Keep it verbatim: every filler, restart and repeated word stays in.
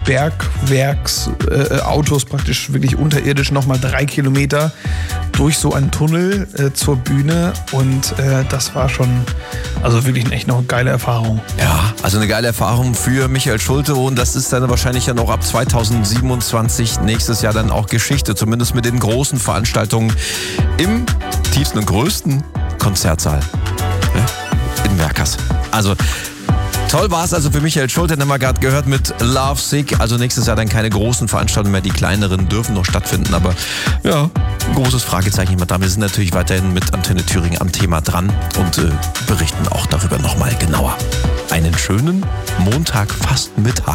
Bergwerksautos äh, praktisch wirklich unterirdisch nochmal drei Kilometer durch so einen Tunnel äh, zur Bühne und äh, das war schon also wirklich echt noch eine geile Erfahrung. Ja, also eine geile Erfahrung für Michael Schulte und das ist dann wahrscheinlich ja noch ab zweitausendsiebenundzwanzig nächstes Jahr dann auch Geschichte, zumindest mit den großen Veranstaltungen im tiefsten und größten Konzertsaal in Werkers. Also toll war es also für Michael Schulte, den haben wir gerade gehört mit Love Sick. Also nächstes Jahr dann keine großen Veranstaltungen mehr, die kleineren dürfen noch stattfinden. Aber ja, ein großes Fragezeichen immer da. Wir sind natürlich weiterhin mit Antenne Thüringen am Thema dran und äh, berichten auch darüber nochmal genauer. Einen schönen Montag, fast Mittag.